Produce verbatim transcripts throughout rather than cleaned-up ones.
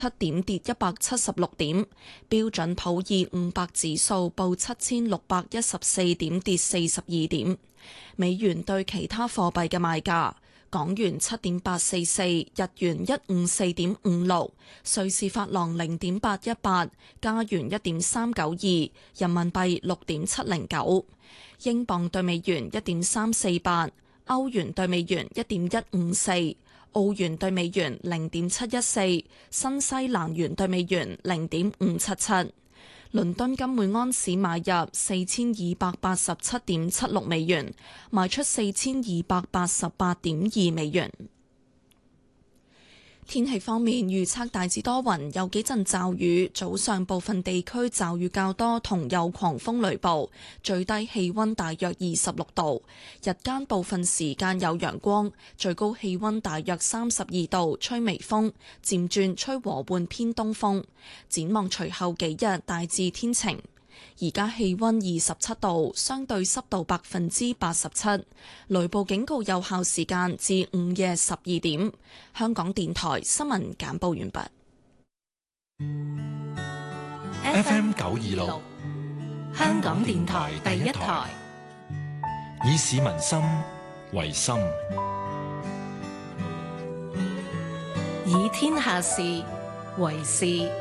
七點跌一百七十六點，標準普爾五百指數報七千六百一十四點，跌四十二點。美元對其他貨幣嘅賣價：港元七點八四四，日元一五四點五六，瑞士法郎零點八一八，加元一點三九二，人民幣六點七零九，英鎊對美元一點三四八，歐元對美元一點一五四。澳元對美元零點七一四，新西蘭元對美元零點五七七。倫敦金每安士買入四千二百八十七點七六美元，賣出四千二百八十八點二美元。天氣方面，預測大致多雲，有幾陣驟雨，早上部分地區驟雨較多，同有狂風雷暴，最低氣溫大約二十六度，日間部分時間有陽光，最高氣溫大約三十二度，吹微風，漸轉吹和緩偏東風。展望隨後幾日大致天晴。而家氣溫二十七度，相對濕度百分之八十七，雷暴警告有效時間至午夜十二點。香港電台新聞簡報完畢。 F M 九二六，香港電台第一台，以市民心為心， 以天下事為事。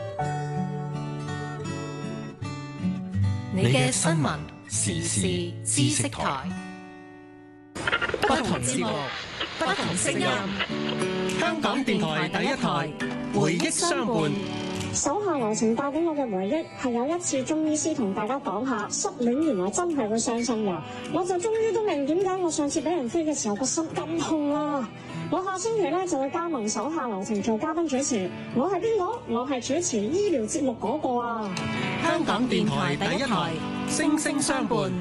你嘅新聞時事知識台， 不同節目，不同聲音。香港電台第一台，回憶相伴。 手下留情帶俾我嘅回憶係有一次中醫師同大家講下失戀原來真係會傷心嘅，我就終於都明點解我上次俾人飛嘅時候個心咁痛啦。我下星期咧就會加盟手下留情做嘉賓主持，我係邊個？我係主持醫療節目嗰個啊！ 香港電台第一台，聲聲相伴。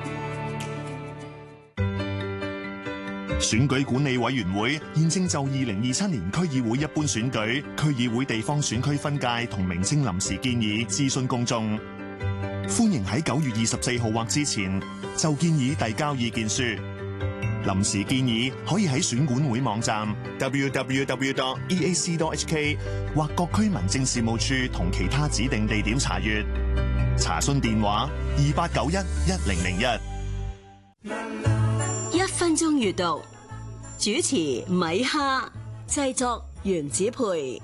選舉管理委員會現正就二零二七年區議會一般選舉、區議會地方選區分界同名稱臨時建議諮詢公眾，歡迎喺九月二十四號或之前就建議遞交意見書。臨時建議可以喺選管會網站 double-u double-u double-u 點 e a c 點 h k 或各區民政事務處同其他指定地點查閱。查詢電話二八九一一零零一。 一分鐘閱讀，主持米哈，製作原子培。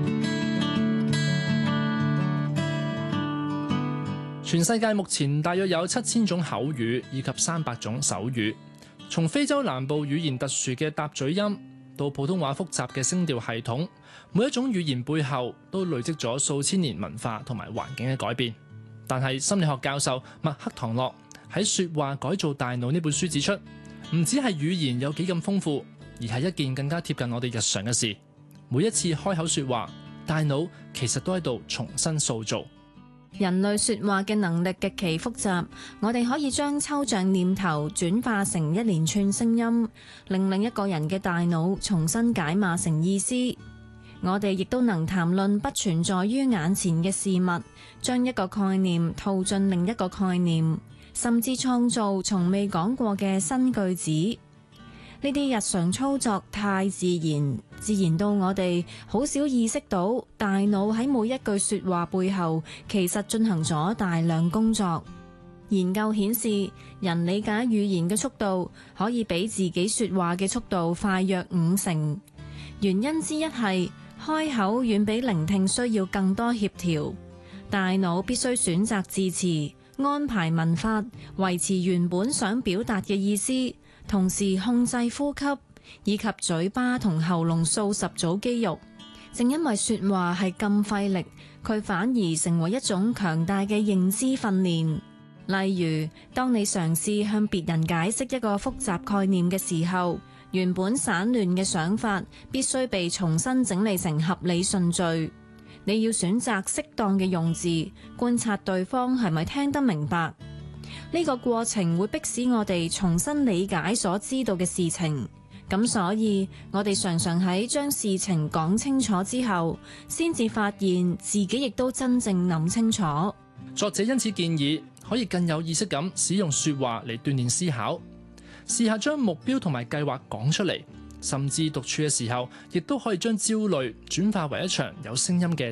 全世界目前大約有七千種口語以及三百種手語。從非洲南部語言特殊嘅搭嘴音到普通話複雜嘅聲調系統，每一種語言背後都累積咗數千年文化同埋環境嘅改變。但係心理學教授麥克唐諾喺《說話改造大腦》呢本書指出，唔止係語言有幾咁豐富，而係一件更加貼近我哋日常嘅事。每一次開口說話，大腦其實都喺度重新塑造。 人類說話嘅能力極其複雜，我哋可以將抽象念頭轉化成一連串聲音，令另一個人嘅大腦重新解碼成意思。我哋亦都能談論不存在於眼前嘅事物，將一個概念套進另一個概念，甚至創造從未講過嘅新句子。呢啲日常操作太自然，自然到我哋好少意識到，大腦喺每一句說話背後其實進行咗大量工作。研究顯示，人理解語言嘅速度可以比自己說話嘅速度快約五成。原因之一係開口遠比聆聽需要更多協調，大腦必須選擇字詞、安排文法、維持原本想表達嘅意思，同時控制呼吸，以及嘴巴同喉嚨數十組肌肉。正因為說話係咁費力，佢反而成為一種強大嘅認知訓練。例如，當你嘗試向別人解釋一個複雜概念嘅時候，原本散亂嘅想法必須被重新整理成合理順序。你要選擇適當嘅用字，觀察對方係咪聽得明白。呢個過程會迫使我哋重新理解所知道嘅事情，咁所以我哋常常喺將事情講清楚之後，先至發現自己亦都真正諗清楚。 作者因此建議可以更有意識咁使用說話嚟鍛鍊思考，試下將目標同埋計劃講出嚟， 甚至獨處嘅時候，亦都可以將焦慮轉化為一場有聲音嘅